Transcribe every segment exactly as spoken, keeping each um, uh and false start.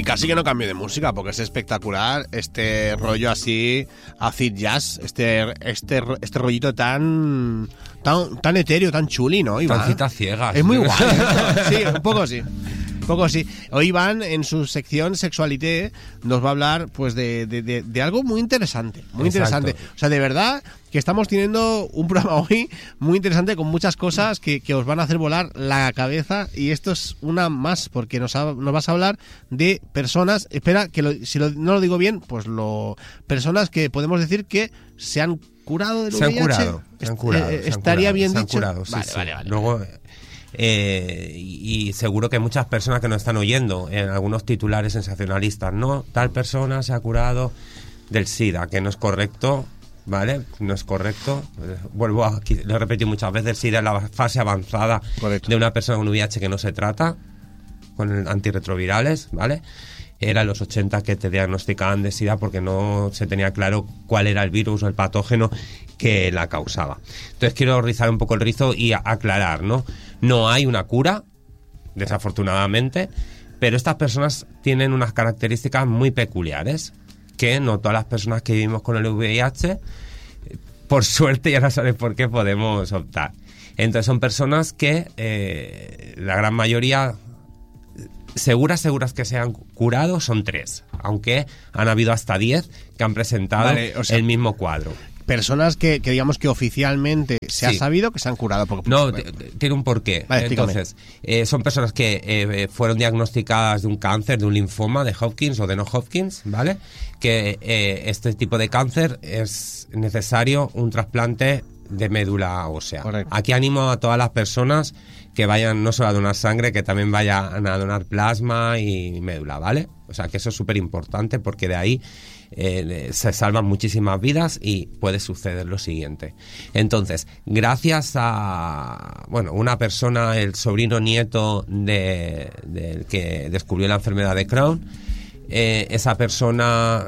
casi que no cambio de música porque es espectacular este rollo así acid jazz, este este este rollito tan tan tan etéreo, tan chuli, ¿no, Iván? Tan citas ciegas. Es muy guay. Sí, un poco sí. Un poco sí. Hoy Iván en su sección Sexualité nos va a hablar pues de, de, de, de algo muy interesante, muy Exacto. interesante. O sea, de verdad que estamos teniendo un programa hoy muy interesante con muchas cosas que, que os van a hacer volar la cabeza, y esto es una más porque nos, ha, nos vas a hablar de personas, espera, que lo, si lo, no lo digo bien, pues lo personas que podemos decir que se han curado del Se han V I H. curado, se han curado. Eh, se han estaría curado, bien se han dicho. curado, sí, vale, sí. vale, vale. Luego, eh, y, y seguro que muchas personas que nos están oyendo en algunos titulares sensacionalistas, no, tal persona se ha curado del SIDA, que no es correcto, ¿vale? No es correcto. Vuelvo a, lo he repetido muchas veces, el SIDA es la fase avanzada Correcto. de una persona con V I H que no se trata con antirretrovirales, ¿vale? Era en los ochenta que te diagnosticaban de SIDA porque no se tenía claro cuál era el virus o el patógeno que la causaba. Entonces quiero rizar un poco el rizo y a- aclarar, ¿no? No hay una cura, desafortunadamente, pero estas personas tienen unas características muy peculiares que no todas las personas que vivimos con el V I H, por suerte, ya no sabes por qué, podemos optar. Entonces son personas que eh, la gran mayoría... Seguras, seguras que se han curado son tres, aunque han habido hasta diez que han presentado Vale, o sea, el mismo cuadro. Personas que, que digamos que oficialmente se ha Sí. sabido que se han curado. Porque, No, pues, t- t- tiene un porqué. Vale, explícame. Entonces, eh, son personas que eh, fueron diagnosticadas de un cáncer, de un linfoma, de Hodgkins o de no Hodgkins, ¿vale? Que eh, este tipo de cáncer es necesario un trasplante de médula ósea. Correcto. Aquí animo a todas las personas que vayan no solo a donar sangre, que también vayan a donar plasma y médula, ¿vale? O sea, que eso es súper importante porque de ahí eh, se salvan muchísimas vidas y puede suceder lo siguiente. Entonces, gracias a, bueno, una persona, el sobrino nieto de, del que descubrió la enfermedad de Crohn, Eh, esa persona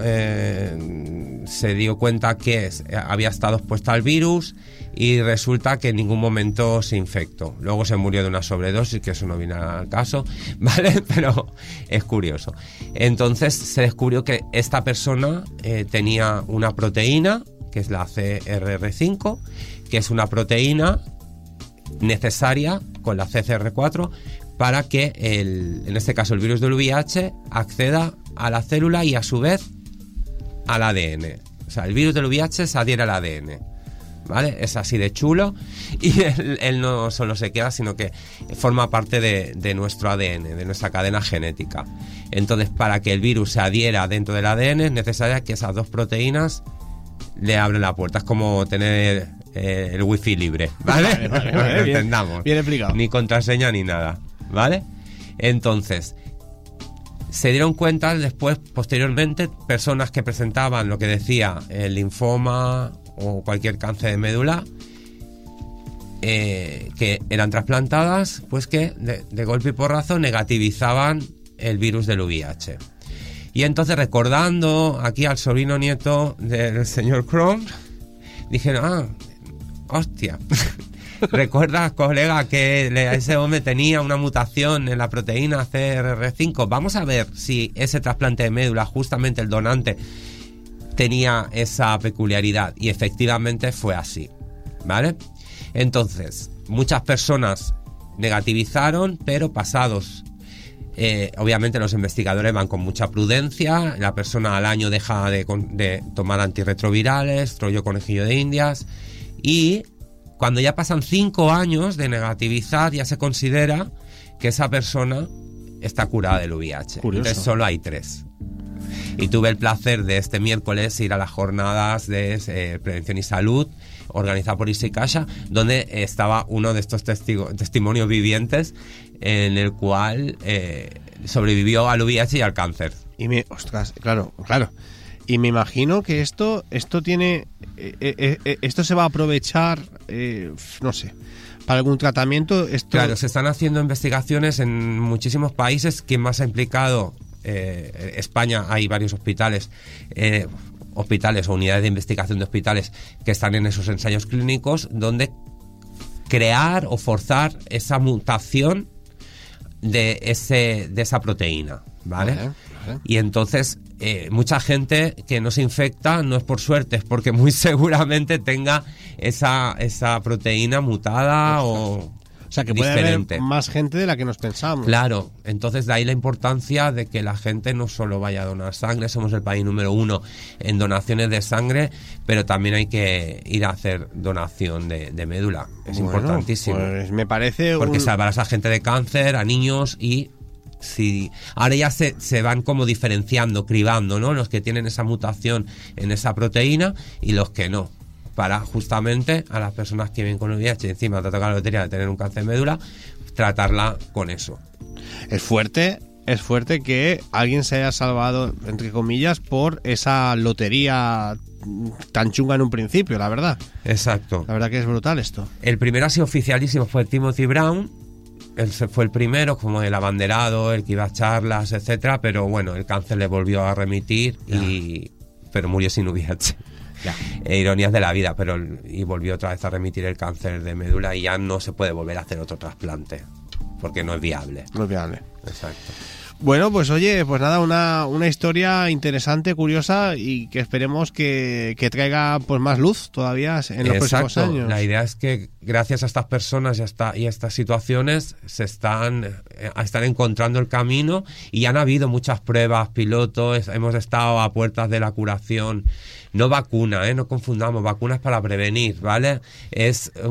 eh, se dio cuenta que es- había estado expuesta al virus y resulta que en ningún momento se infectó. Luego se murió de una sobredosis, que eso no viene al caso, ¿vale? Pero es curioso. Entonces se descubrió que esta persona eh, tenía una proteína, que es la C R R cinco, que es una proteína necesaria con la C C R cuatro para que, el, en este caso el virus del V I H, acceda a la célula y a su vez al A D N. O sea, el virus del V I H se adhiere al A D N, ¿vale? Es así de chulo y él, él no solo se queda, sino que forma parte de, de nuestro A D N, de nuestra cadena genética. Entonces, para que el virus se adhiera dentro del A D N es necesaria que esas dos proteínas le abren la puerta. Es como tener eh, el wifi libre, ¿vale? Vale, vale, vale, Para que bien, entendamos. bien explicado. Ni contraseña ni nada, ¿vale? Entonces, se dieron cuenta después, posteriormente, personas que presentaban lo que decía el linfoma o cualquier cáncer de médula, eh, que eran trasplantadas, pues que de, de golpe y porrazo negativizaban el virus del V I H. Y entonces, recordando aquí al sobrino nieto del señor Crohn, dijeron, ah, hostia, ¿recuerdas, colega, que le- ese hombre tenía una mutación en la proteína C R R cinco? Vamos a ver si ese trasplante de médula, justamente el donante, tenía esa peculiaridad. Y efectivamente fue así, ¿vale? Entonces, muchas personas negativizaron, pero pasados... Eh, obviamente los investigadores van con mucha prudencia, la persona al año deja de, con- de tomar antirretrovirales, rollo conejillo de indias, y cuando ya pasan cinco años de negativizar ya se considera que esa persona está curada del V I H. Curioso. Entonces solo hay tres. Y tuve el placer de este miércoles ir a las jornadas de eh, prevención y salud organizada por Isicasha, donde estaba uno de estos testigo- testimonios vivientes en el cual eh, sobrevivió al V I H y al cáncer. Y me, ostras, claro, claro. Y me imagino que esto, esto tiene, eh, eh, eh, esto se va a aprovechar, eh, no sé, para algún tratamiento. Esto, Claro, se están haciendo investigaciones en muchísimos países. ¿Quién más ha implicado? Eh, España, hay varios hospitales, eh, hospitales o unidades de investigación de hospitales que están en esos ensayos clínicos donde crear o forzar esa mutación de ese de esa proteína, ¿vale? Vale, vale. Y entonces, eh, mucha gente que no se infecta no es por suerte, es porque muy seguramente tenga esa, esa proteína mutada o... O sea, que puede diferente. haber más gente de la que nos pensamos. Claro, entonces de ahí la importancia de que la gente no solo vaya a donar sangre, somos el país número uno en donaciones de sangre, pero también hay que ir a hacer donación de, de médula. Es Bueno, importantísimo. Pues me parece Porque un... salvarás a gente de cáncer, a niños y... Si ahora ya se, se van como diferenciando, cribando, ¿no? Los que tienen esa mutación en esa proteína y los que no, para justamente a las personas que viven con el V I H y encima te toca la lotería de tener un cáncer de médula, tratarla con eso. Es fuerte, es fuerte que alguien se haya salvado, entre comillas, por esa lotería tan chunga en un principio, la verdad. Exacto. La verdad que es brutal esto. El primero así oficialísimo fue Timothy Brown. Él se fue el primero, como el abanderado, el que iba a charlas, etcétera, pero bueno, el cáncer le volvió a remitir y pero murió sin V I H. Ya. E ironías de la vida, pero y volvió otra vez a remitir el cáncer de médula y ya no se puede volver a hacer otro trasplante porque no es viable. No es viable. Exacto. Bueno, pues oye, pues nada, una, una historia interesante, curiosa y que esperemos que, que traiga pues más luz todavía en los Exacto. próximos años. La idea es que gracias a estas personas y a, esta, y a estas situaciones se están, eh, están encontrando el camino y han habido muchas pruebas, pilotos, hemos estado a puertas de la curación. No vacuna, ¿eh? No confundamos, vacunas para prevenir, ¿vale? Es